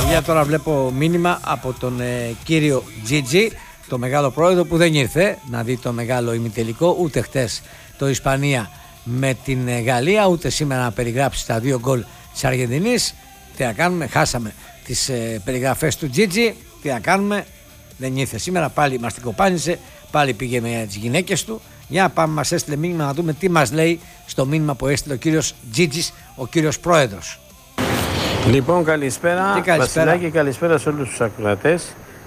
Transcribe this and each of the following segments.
Για τώρα βλέπω μήνυμα από τον κύριο Τζίτζι, το μεγάλο πρόεδρο που δεν ήρθε να δει το μεγάλο ημιτελικό, ούτε χτες το Ισπανία με την Γαλλία, ούτε σήμερα να περιγράψει τα 2 γκολ της Αργεντινής. Τι να κάνουμε, χάσαμε τις περιγραφές του Τζίτζι, τι να κάνουμε, δεν ήρθε σήμερα, πάλι μας την κοπάνισε, πάλι πήγε με τις γυναίκες του. Για να πάμε, μας έστειλε μήνυμα να δούμε τι μας λέει στο μήνυμα που έστειλε ο κύριος Τζίτζης, ο κύριος πρόεδρος. Λοιπόν, καλησπέρα. Βασιλάκη, καλησπέρα σε όλους τους ακροατές.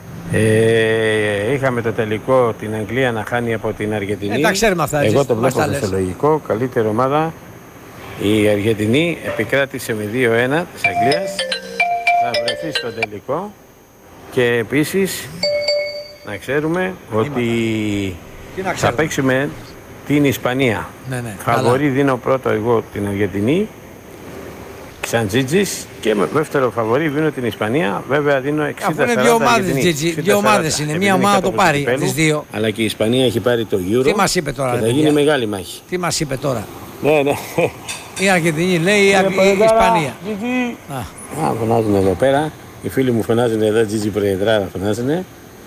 Είχαμε το τελικό την Αγγλία να χάνει από την Αργεντινή. Τα ξέρουμε αυτά. Εγώ το βλέπω φυσιολογικό. Καλύτερη ομάδα. Η Αργεντινή επικράτησε με 2-1 της Αγγλίας. Θα βρεθεί στο τελικό. Και επίσης να ξέρουμε ότι θα παίξουμε την Ισπανία. Ναι. Φαβορί δίνω πρώτο εγώ την Αργεντινή. Σαν Τζίτζης, και με δεύτερο φαβορί δίνω την Ισπανία. Βέβαια δίνω 60-40. Αφού είναι δύο ομάδες, δύο ομάδες είναι. Μία ομάδα το πάρει τις δύο. Αλλά και η Ισπανία έχει πάρει το Euro. Τι μας είπε τώρα, και θα γίνει μεγάλη μάχη. Τι μας είπε τώρα. Ναι. Η Αργεντινή λέει η Ισπανία. Φωνάζουν εδώ πέρα. Οι φίλοι μου φωνάζουν εδώ, Τζίτζι Προεδράρα φωνάζουν.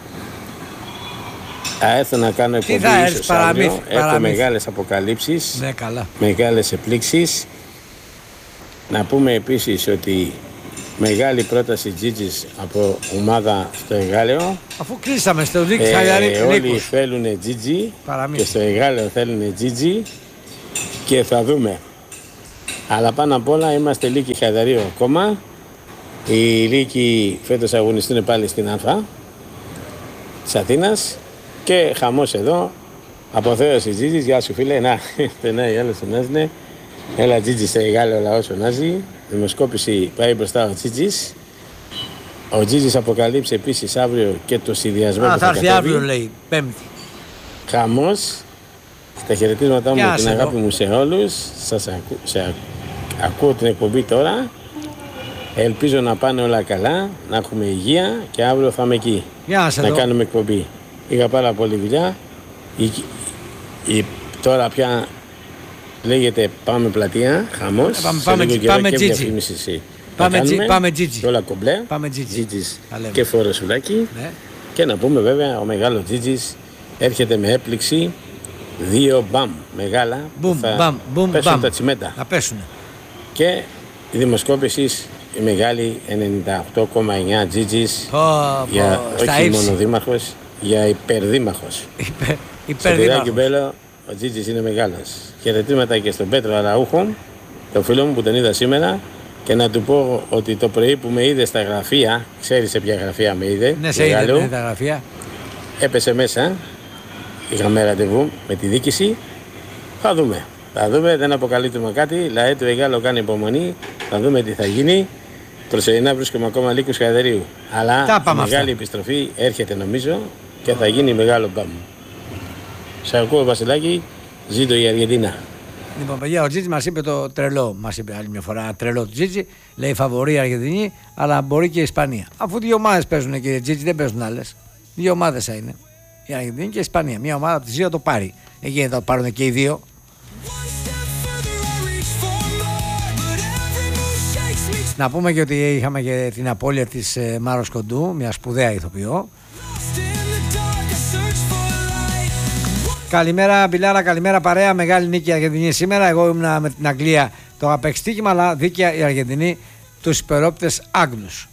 Θα έρθω να κάνω εκπομπή ίσως αύριο. Έχω μεγάλες αποκαλύψεις. Ναι, καλά. Μεγάλες εκπλήξεις. Να πούμε επίσης ότι μεγάλη πρόταση Τζίτζης από ομάδα στο Εγάλεο. Αφού κλείσαμε στο Λίκ Χαϊδαρί. Όλοι θέλουν Τζίτζη και στο Εγάλεο θέλουν Τζίτζη και θα δούμε. Αλλά πάνω απ' όλα είμαστε Λίκη Χαϊδαρίου ακόμα. Οι Λίκοι φέτος αγωνιστούν πάλι στην ΑΦΑ της Αθήνας και χαμός εδώ. Αποθέωση Τζίτζης, γεια σου φίλε. Να, οι άλλοι φωνάζουν. Έλα Τζίτζη σε Γάλλο λαό φωνάζει. Δημοσκόπηση πάει μπροστά ο Τζίτζης. Ο Τζίτζης αποκαλύψει επίσης αύριο και το συνδυασμό που θα έρθει αύριο λέει, Πέμπτη. Χαμός. Στα χαιρετίσματά μου και την αγάπη μου σε όλους. Ακούω την εκπομπή τώρα. Ελπίζω να πάνε όλα καλά, να έχουμε υγεία και αύριο θα είμαι εκεί. Να κάνουμε εκπομπή. Είχα πάρα πολλή δουλειά. Τώρα πια λέγεται πάμε πλατεία, χαμός. Πάμε Τζίτζι. Πάμε Τζίτζι. Και όλα κομπλέ. Πάμε Τζίτζι. Και φορεσουλάκι. Ναι. Και να πούμε βέβαια ο μεγάλο Τζίτζης έρχεται με έπληξη 2 μπαμ μεγάλα. Μπαμ. Πέσουν τα τσιμέντα. Να πέσουν. Και η δημοσκόπηση η μεγάλη 98,9 Τζίτζης για όχι μόνο δήμαρχος, για υπερδήμαρχος. Υπερδήμαρχος. Ο Τζίτζης είναι μεγάλος. Χαιρετήματα και στον Πέτρο Αραούχο, τον φίλο μου που τον είδα σήμερα, και να του πω ότι το πρωί που με είδε στα γραφεία, ξέρεις σε ποια γραφεία με είδε, ναι, σε είδε τα γραφεία. Έπεσε μέσα, είχαμε ραντεβού με τη διοίκηση, θα δούμε, δεν αποκαλύπτουμε κάτι, λαέ του Εγάλο κάνει υπομονή, θα δούμε τι θα γίνει. Προσωρινά βρίσκομαι ακόμα Λύκους Χαϊδαρίου, αλλά μεγάλη επιστροφή έρχεται νομίζω και θα γίνει μεγάλο μπαμ. Σε ακούω Βασιλάκη, ζήτω η Αργεντίνα. Λοιπόν, παιδιά, ο Τζίτζι μας είπε το τρελό. Μας είπε άλλη μια φορά τρελό του Τζίτζι. Λέει φαβορί η Αργεντινή, αλλά μπορεί και η Ισπανία. Αφού 2 ομάδες παίζουν, κύριε Τζίτζι, δεν παίζουν άλλες. 2 ομάδες θα είναι. Η Αργεντινή και η Ισπανία. Μια ομάδα από τις 2 το πάρει. Εκεί θα πάρουν και οι 2. Να πούμε και ότι είχαμε και την απώλεια της Μάρος Κοντού, μια σπουδαία ηθοποιό. Καλημέρα Μπιλάρα, καλημέρα παρέα. Μεγάλη νίκη η Αργεντινή σήμερα. Εγώ ήμουν με την Αγγλία το απεξτύχημα, αλλά δίκαια η Αργεντινή τους υπερόπτες Άγγλους.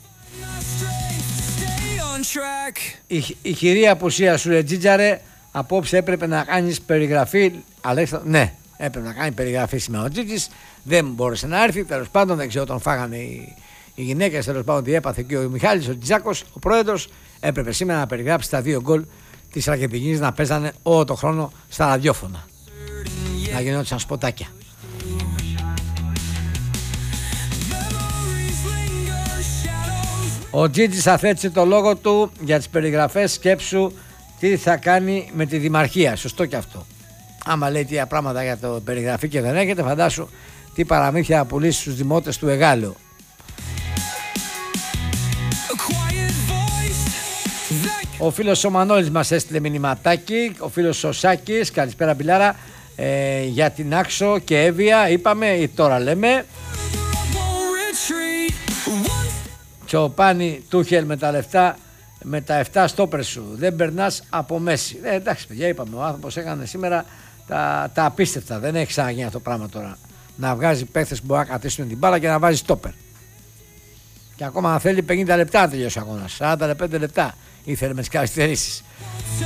Η χειρή απουσία σου ρε Τζίτζαρε, απόψε έπρεπε να κάνεις περιγραφή. Ναι, έπρεπε να κάνει περιγραφή σήμερα ο Τζίτζης. Δεν μπόρεσε να έρθει, τέλος πάντων δεν ξέρω, τον φάγανε οι γυναίκες, τέλος πάντων τι έπαθε και ο Μιχάλης, ο Τζάκος, ο πρόεδρος. Έπρεπε σήμερα να περιγράψει τα 2 γκολ της Αργεντινής να παίζανε όλο το χρόνο στα ραδιόφωνα. Να γινόντουσαν σποτάκια. Ο Τζίτζης αθέτησε το λόγο του για τις περιγραφές, σκέψου τι θα κάνει με τη Δημαρχία. Σωστό και αυτό. Άμα λέει τι πράγματα για το περιγραφή και δεν έχετε, φαντάσου τι παραμύθια θα πουλήσει στους δημότες του Εγάλεου. Ο φίλος ο Μανώλης μας έστειλε μηνυματάκι. Ο φίλος ο Σάκης, καλησπέρα Μπιλάρα, για την Άξο και Εύβοια είπαμε ή τώρα λέμε. Τσοπάνι, Τούχελ με τα λεφτά, με τα 7 στόπερ σου. Δεν περνάς από μέση. Εντάξει, παιδιά, είπαμε. Ο άνθρωπος έκανε σήμερα τα απίστευτα. Δεν έχει ξαναγίνει αυτό το πράγμα τώρα. Να βγάζει παίχτες που μπορεί να κρατήσουν την μπάλα και να βάζει στόπερ. Και ακόμα αν θέλει 50 λεπτά να τελειώσει ο αγώνας. 45 λεπτά ήθελε με τις καθυστερήσεις.